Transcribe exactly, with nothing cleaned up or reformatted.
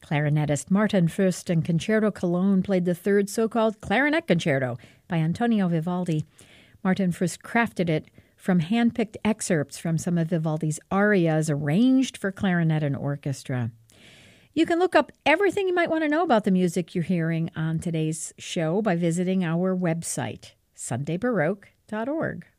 Clarinetist Martin Fürst and Concerto Cologne played the third so-called Clarinet Concerto by Antonio Vivaldi. Martin Fürst crafted it from hand-picked excerpts from some of Vivaldi's arias arranged for clarinet and orchestra. You can look up everything you might want to know about the music you're hearing on today's show by visiting our website, sunday baroque dot org.